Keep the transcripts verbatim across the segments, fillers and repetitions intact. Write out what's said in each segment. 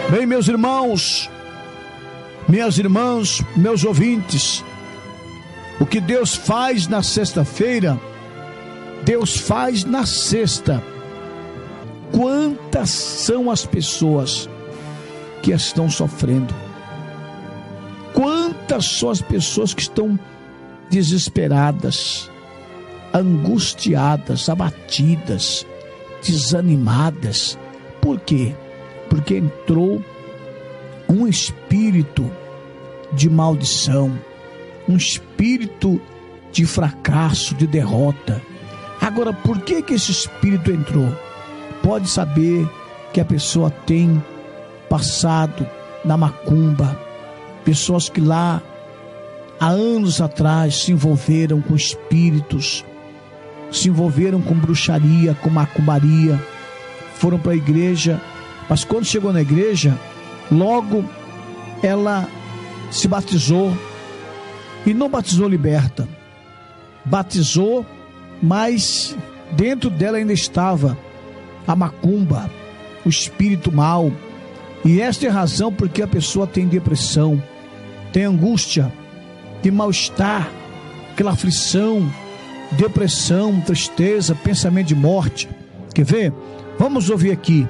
Bem, meus irmãos, minhas irmãs, meus ouvintes, o que Deus faz na sexta-feira, Deus faz na sexta. Quantas são as pessoas que estão sofrendo? Quantas são as pessoas que estão desesperadas, angustiadas, abatidas, desanimadas? Por quê? Porque entrou um espírito de maldição, um espírito de fracasso, de derrota. Agora, por que que esse espírito entrou? Pode saber que a pessoa tem passado na macumba, pessoas que lá há anos atrás se envolveram com espíritos, se envolveram com bruxaria, com macumbaria, foram para a igreja, mas quando chegou na igreja, logo ela se batizou, e não batizou liberta, batizou, mas dentro dela ainda estava a macumba, o espírito mau. E esta é a razão porque a pessoa tem depressão, tem angústia, tem mal-estar, aquela aflição, depressão, tristeza, pensamento de morte. Quer ver? Vamos ouvir aqui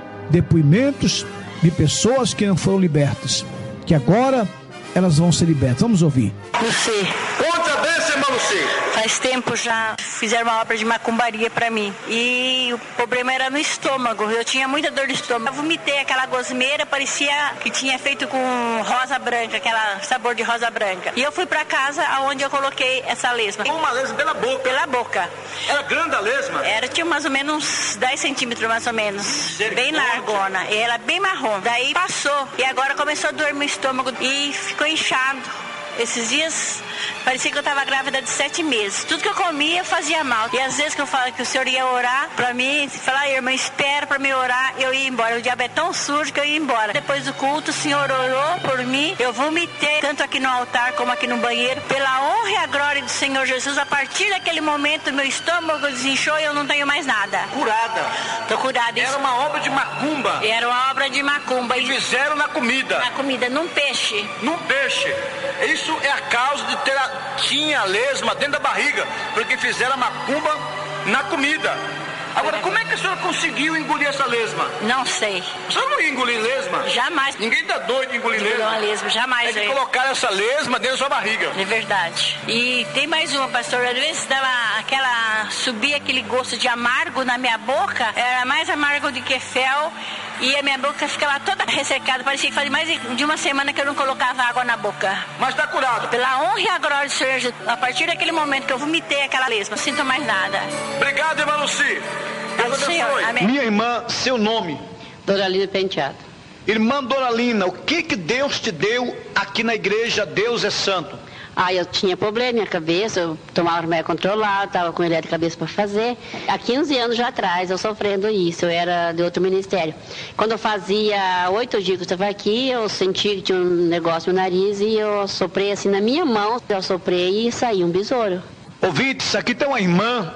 depoimentos de pessoas que não foram libertas, que agora elas vão ser libertas. Vamos ouvir. Luci. Conta a benção, irmã Luci. Faz tempo já fizeram uma obra de macumbaria pra mim. E o problema era no estômago. Eu tinha muita dor de estômago. Eu vomitei aquela gosmeira, parecia que tinha feito com rosa branca, aquela sabor de rosa branca. E eu fui pra casa onde eu coloquei essa lesma. Uma lesma pela boca? Pela boca. Era grande a lesma? Era, tinha mais ou menos uns dez centímetros, mais ou menos. Bem largona. E ela bem marrom. Daí passou. E agora começou a doer meu estômago e ficou inchado. Esses dias parecia que eu estava grávida de sete meses. Tudo que eu comia fazia mal. E às vezes que eu falo que o senhor ia orar pra mim, falar, irmã, espera pra me orar, eu ia embora. O diabo é tão sujo que eu ia embora. Depois do culto, o senhor orou por mim. Eu vomitei, tanto aqui no altar como aqui no banheiro. Pela honra e a glória do Senhor Jesus, a partir daquele momento, meu estômago desinchou e eu não tenho mais nada. Curada. Tô curada. Era uma obra de macumba. Era uma obra de macumba. E fizeram na comida. Na comida, num peixe. Num peixe. Isso é a causa de ter a, tinha a lesma dentro da barriga, porque fizeram a macumba na comida. Agora, como é que a senhora conseguiu engolir essa lesma? Não sei. A senhora não ia engolir lesma? Jamais. Ninguém tá doido de engolir lesma. Uma lesma, jamais. É que colocaram essa lesma dentro da sua barriga. É verdade. E tem mais uma, pastor. Às vezes dava aquela, subia aquele gosto de amargo na minha boca. Era mais amargo do que fel. E a minha boca ficava toda ressecada. Parecia que fazia mais de uma semana que eu não colocava água na boca. Mas está curado. Pela honra e a glória do Senhor Jesus. A partir daquele momento que eu vomitei aquela lesma, não sinto mais nada. Obrigado, irmã Luci. Deus abençoe. Minha irmã, seu nome? Doralina Penteado. Irmã Doralina, o que que Deus te deu aqui na igreja Deus é Santo? Ah, eu tinha problema na minha cabeça, eu tomava remédio controlado, estava com ele de cabeça para fazer. Há quinze anos já atrás, eu sofrendo isso, eu era de outro ministério. Quando eu fazia oito dias que eu estava aqui, eu senti que tinha um negócio no nariz e eu soprei assim na minha mão, eu soprei e saiu um besouro. Ouvintes, aqui tem uma irmã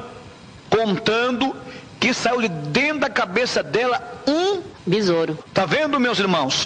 contando que saiu de dentro da cabeça dela um besouro. Tá vendo, meus irmãos?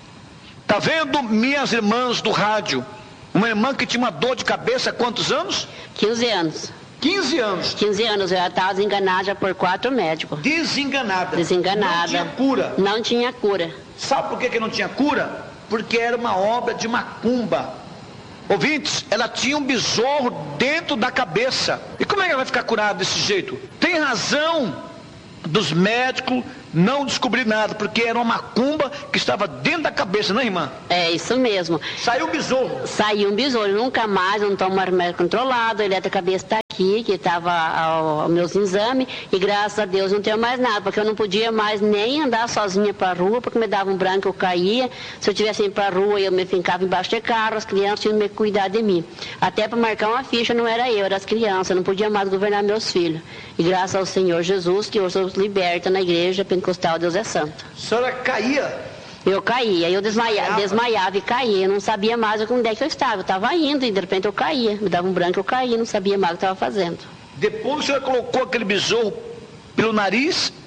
Tá vendo, minhas irmãs do rádio? Uma irmã que tinha uma dor de cabeça há quantos anos? quinze anos. quinze anos? quinze anos, eu já estava desenganada já por quatro médicos. Desenganada? Desenganada. Não tinha cura? Não tinha cura. Sabe por que que não tinha cura? Porque era uma obra de macumba. Ouvintes, ela tinha um besouro dentro da cabeça. E como é que ela vai ficar curada desse jeito? Tem razão dos médicos não descobrir nada, porque era uma macumba que estava dentro da cabeça, não é, irmã? É, isso mesmo. Saiu um besouro? Saiu um besouro, nunca mais, eu não tomo remédio controlado, ele é da cabeça está aqui, que estava aos meus exames, e graças a Deus não tenho mais nada, porque eu não podia mais nem andar sozinha para a rua, porque me dava um branco, eu caía. Se eu tivesse indo para a rua, eu me ficava embaixo de carro, as crianças tinham que cuidar de mim. Até para marcar uma ficha não era eu, era as crianças, eu não podia mais governar meus filhos. E graças ao Senhor Jesus, que eu sou liberta na igreja pentecostal, Deus é Santo. A senhora caía? Eu caía, eu desmaiava, desmaiava e caía, eu não sabia mais onde é que eu estava, eu estava indo e de repente eu caía, me dava um branco, eu caía, não sabia mais o que eu estava fazendo. Depois a senhora colocou aquele besouro pelo nariz,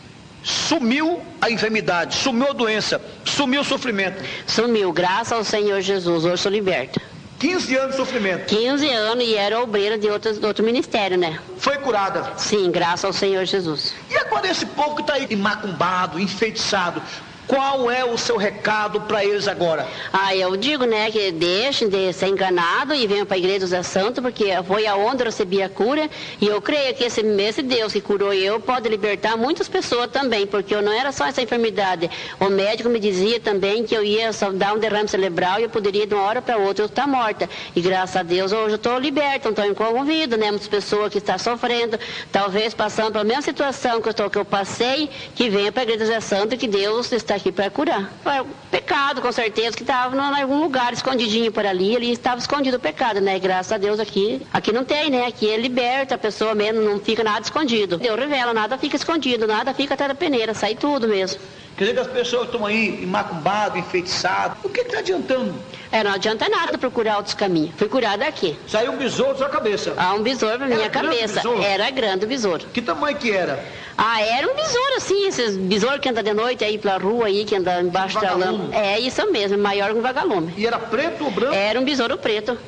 sumiu a enfermidade, sumiu a doença, sumiu o sofrimento. Sumiu, graças ao Senhor Jesus, hoje sou liberta. quinze anos de sofrimento. quinze anos e era obreira de outro, de outro ministério, né? Foi curada. Sim, graças ao Senhor Jesus. E agora esse povo que está aí macumbado, enfeitiçado, qual é o seu recado para eles agora? Ah, eu digo, né, que deixem de ser enganado e venham para a igreja do Zé Santo, porque foi aonde eu recebi a cura, e eu creio que esse, esse Deus que curou eu pode libertar muitas pessoas também, porque eu não era só essa enfermidade. O médico me dizia também que eu ia só dar um derrame cerebral e eu poderia de uma hora para outra eu estar morta. E graças a Deus hoje eu estou liberta, não estou incomovida, né? Muitas pessoas que estão sofrendo, talvez passando pela mesma situação que eu, estou, que eu passei, que venham para a igreja do Zé Santo e que Deus está aqui para curar. Foi um pecado, com certeza, que estava em algum lugar escondidinho por ali, ali estava escondido o pecado, né? Graças a Deus aqui, aqui não tem, né? Aqui é liberta, a pessoa mesmo, não fica nada escondido. Deus revela, nada fica escondido, nada fica até da peneira, sai tudo mesmo. Quer dizer que as pessoas estão aí macumbadas, enfeitiçadas, o que está adiantando? É, não adianta nada procurar outros caminhos. Fui curada aqui. Saiu um besouro da sua cabeça. Ah, um besouro na minha cabeça. Era grande o besouro. Que tamanho que era? Ah, era um besouro assim, esses besouros que andam de noite aí pela rua aí, que andam embaixo da lama. É isso mesmo, maior que um vagalume. E era preto ou branco? Era um besouro preto.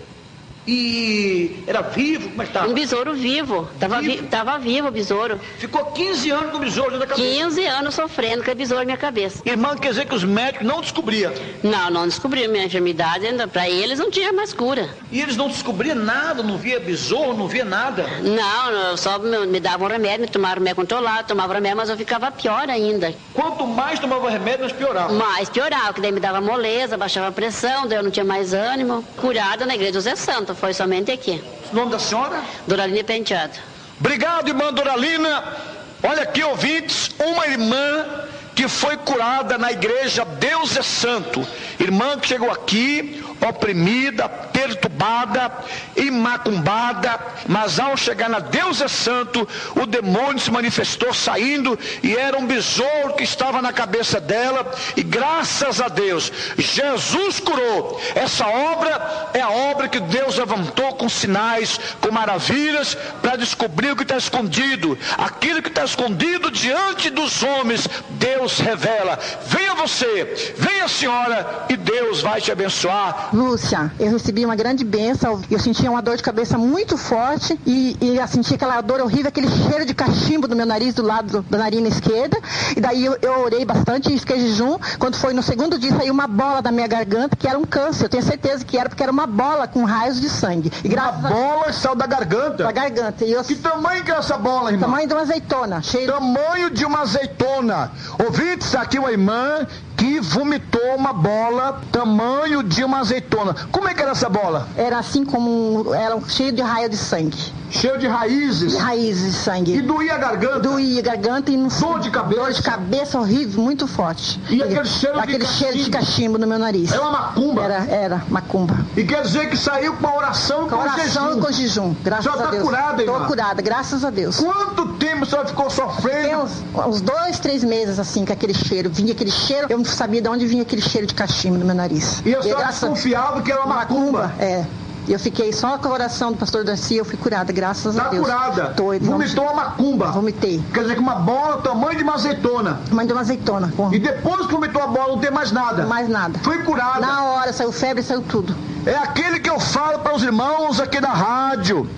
E era vivo? Como é que estava? Um besouro vivo. Tava vivo, vi, tava vivo o besouro. Ficou quinze anos com o besouro dentro da cabeça? quinze anos sofrendo com o besouro na minha cabeça. Irmã, quer dizer que os médicos não descobriam? Não, não descobriam minha enfermidade, ainda para eles não tinha mais cura. E eles não descobriam nada, não via besouro, não via nada? Não, só me, me davam remédio, me tomavam remédio controlado, tomava remédio, mas eu ficava pior ainda. Quanto mais tomava remédio, mais piorava? Mais piorava, que daí me dava moleza, baixava a pressão, daí eu não tinha mais ânimo. Curada na igreja do Zé Santo, foi somente aqui. O nome da senhora? Doralina Penteado. Obrigado, irmã Doralina. Olha aqui, ouvintes, uma irmã que foi curada na igreja Deus é Santo. Irmã que chegou aqui oprimida, perturbada e macumbada, mas ao chegar na Deus é Santo, o demônio se manifestou saindo e era um besouro que estava na cabeça dela, e graças a Deus, Jesus curou. Essa obra é a obra que Deus levantou com sinais, com maravilhas, para descobrir o que está escondido. Aquilo que está escondido diante dos homens, Deus revela. Venha você, venha a senhora, e Deus vai te abençoar. Lúcia, eu recebi uma grande bênção, eu sentia uma dor de cabeça muito forte e, e eu sentia aquela dor horrível, aquele cheiro de cachimbo no meu nariz, do lado da narina esquerda, e daí eu, eu orei bastante e fiquei jejum. Quando foi no segundo dia, saiu uma bola da minha garganta, que era um câncer, eu tenho certeza que era, porque era uma bola com raios de sangue. E uma bola a... saiu da garganta? Da garganta. E eu... Que tamanho que é essa bola, irmão? Tamanho de uma azeitona. Cheio... Tamanho de uma azeitona. Ouvintes, aqui uma irmã que vomitou uma bola tamanho de uma azeitona. Como é que era essa bola? Era assim como, era cheio de raio de sangue. Cheio de raízes? De raízes de sangue. E doía a garganta? Doía a garganta e não... Dor de cabeça? Dor de cabeça horrível, muito forte. E, e aquele cheiro aquele de cheiro de cachimbo no meu nariz. Era uma macumba? Era, era macumba. E quer dizer que saiu com a oração e com, com oração jejum. e com jejum, graças a, a Deus. Está curada, irmã? Estou curada, graças a Deus. Quanto tempo a senhora ficou sofrendo? Tem uns, uns dois, três meses assim, com aquele cheiro. Vinha aquele cheiro, eu não sabia de onde vinha aquele cheiro de cachimbo no meu nariz. E a senhora desconfiava que era uma macumba? macumba? É. Eu fiquei só com a oração do pastor Darcy, eu fui curada, graças tá a Deus. Está curada? Tô, vomitou uma macumba? Vomitei. Quer dizer que uma bola tamanho de uma azeitona? Tamanho de uma azeitona. Porra. E depois que vomitou a bola não tem mais nada? Mais nada. Foi curada? Na hora, saiu febre, saiu tudo. É aquele que eu falo para os irmãos aqui da rádio.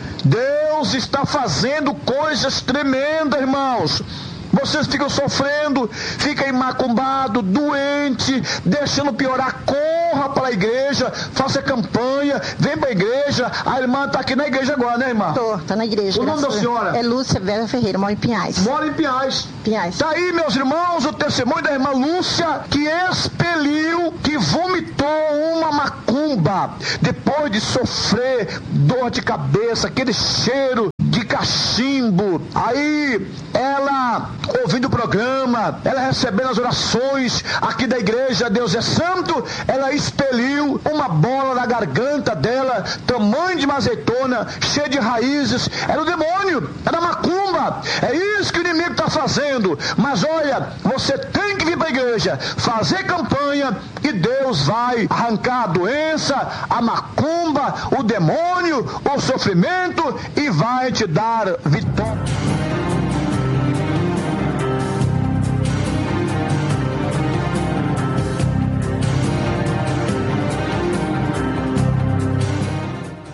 Deus está fazendo coisas tremendas, irmãos. Vocês ficam sofrendo, ficam macumbados, doente, deixando piorar. Corra para a igreja, faça campanha, vem para a igreja. A irmã está aqui na igreja agora, né, irmã? Estou, está na igreja. O nome da senhora? É Lúcia Vera Ferreira, mora em Pinhais. Mora em Pinhais. Pinhais. Está aí, meus irmãos, o testemunho da irmã Lúcia, que expeliu, que vomitou uma macumba, depois de sofrer dor de cabeça, aquele cheiro de cachimbo. Aí ela, ouvindo o programa, ela recebendo as orações aqui da igreja Deus é Santo, ela expeliu uma bola na garganta dela, tamanho de uma azeitona, cheia de raízes. Era o demônio, era macumba. É isso que o inimigo está fazendo. Mas olha, você tem que vir para a igreja, fazer campanha, e Deus vai arrancar a doença, a macumba, o demônio, o sofrimento, e vai te dar vitória.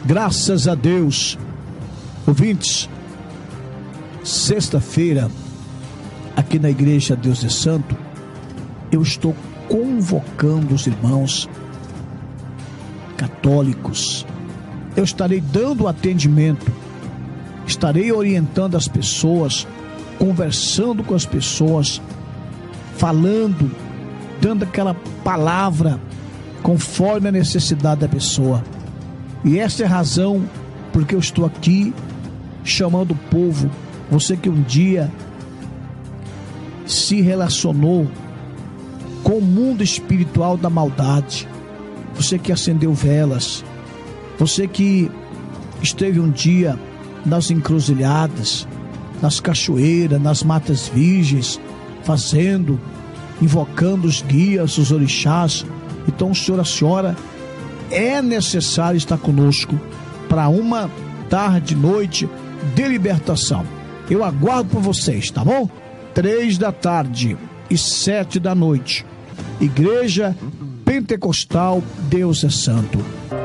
Graças a Deus. Ouvintes, sexta-feira, aqui na Igreja Deus é Santo, eu estou convocando os irmãos católicos. Eu estarei dando atendimento, estarei orientando as pessoas, conversando com as pessoas, falando, dando aquela palavra conforme a necessidade da pessoa. E essa é a razão porque eu estou aqui chamando o povo, você que um dia se relacionou com o mundo espiritual da maldade, você que acendeu velas, você que esteve um dia nas encruzilhadas, nas cachoeiras, nas matas virgens, fazendo, invocando os guias, os orixás. Então o senhor, a senhora, é necessário estar conosco para uma tarde, noite de libertação. Eu aguardo por vocês, tá bom? Três da tarde e sete da noite. Igreja Pentecostal Deus é Santo.